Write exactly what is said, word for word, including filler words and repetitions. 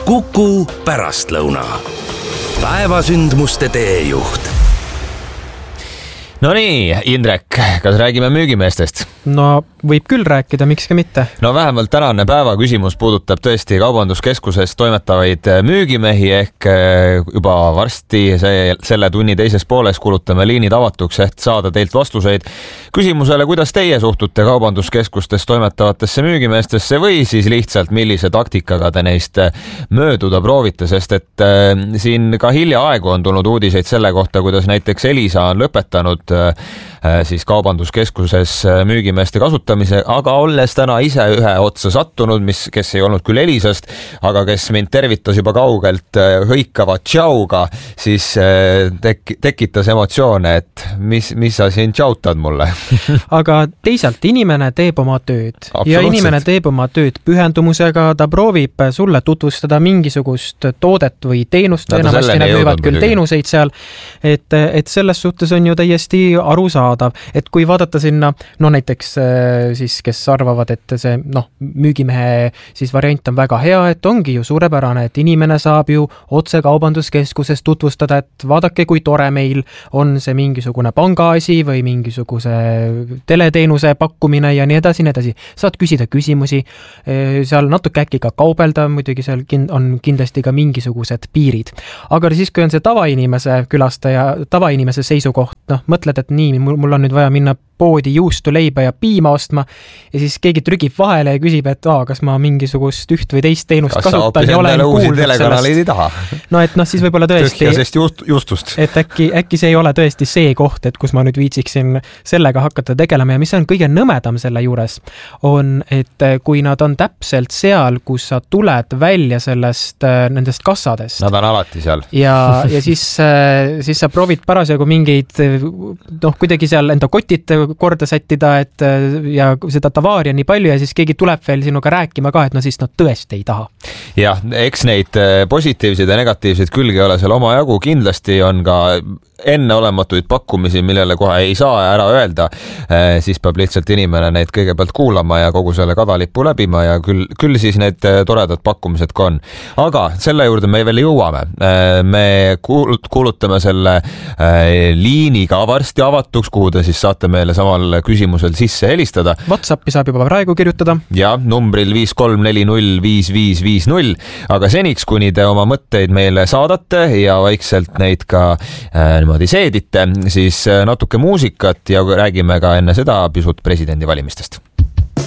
Kuku pärastlõuna. Päevasündmuste teejuht. No nii, Indrek, kas räägime müügimeestest? No võib küll rääkida, miks ka mitte. No vähemalt tänane päeva küsimus puudutab tõesti kaubanduskeskuses toimetavaid müügimehi ehk juba varsti see, selle tunni teises pooles kulutame liinid avatuks, et saada teilt vastuseid küsimusele, kuidas teie suhtute kaubanduskeskustes toimetavatesse müügimeestesse või siis lihtsalt millise taktikaga te neist mööduda proovite, sest et siin ka hiljaaegu on tulnud uudiseid selle kohta, kuidas näiteks Elisa on lõpetanud siis kaubanduskeskuses müügimeeste kasutamise, aga olles täna ise ühe otsa sattunud, mis, kes ei olnud küll Elisast, aga kes mind tervitas juba kaugelt hõikava tšauga, siis tek, tekitas emotsioone, et mis, mis sa siin tšautad mulle. Aga teisalt inimene teeb oma tööd ja inimene teeb oma tööd pühendumusega, ta proovib sulle tutvustada mingisugust toodet või teenust, enamasti nad müüvad küll teenuseid seal, et, et selles suhtes on ju täiesti arusaadav, et kui vaadata sinna, no näiteks siis, kes arvavad, et see noh, müügimehe siis variant on väga hea, et ongi ju suurepärane, et inimene saab ju otse kaubanduskeskuses tutvustada, et vaadake, kui tore meil on see mingisugune pangaasi või mingisuguse teleteenuse pakkumine ja nii edasi, nii edasi. Saad küsida küsimusi, seal natuke äkki ka kaubelda, muidugi seal on kindlasti ka mingisugused piirid. Aga siis, kui on see tavainimese külastaja, tavainimese seisukoht, noh, mõtled, et nii, mul on nüüd vaja minna poodi juustu, leiba ja piima ostma ja siis keegi trügib vahele ja küsib, et aa, kas ma mingisugust üht või teist teenust kas kasutan ja olen kuulnud sellest. No et noh, siis võib-olla tõesti, just, et äkki, äkki see ei ole tõesti see koht, et kus ma nüüd viitsiksin sellega hakata tegelema ja mis on kõige nõmedam selle juures, on, et kui nad on täpselt seal, kus sa tuled välja sellest, nendest kassadest. Nad on alati seal. Ja, ja siis, siis sa proovid parasjagu mingeid, noh, kuidagi seal enda kotid korda sättida, et ja seda tavaari on nii palju ja siis keegi tuleb veel sinuga rääkima ka, et no siis nad tõesti ei taha. Jah, eks neid positiivseid ja negatiivseid külgi ole seal oma jagu, kindlasti on ka enneolematuid pakkumisi, millele kohe ei saa ära öelda, siis peab lihtsalt inimene neid kõigepealt kuulama ja kogu selle kadalipu läbima ja küll, küll siis need toredad pakkumised ka on. Aga selle juurde me veel jõuame. Me kuulutame selle liiniga varsti avatuks, kuhu te siis saate meile samal küsimusel sisse helistada. WhatsAppi saab juba praegu kirjutada. Ja, numbril viis kolm neli null viis viis viis null, aga seniks, kuni te oma mõtteid meile saadate ja vaikselt neid ka äh, niimoodi seedite, siis natuke muusikat ja räägime ka enne seda pisut presidendi valimistest.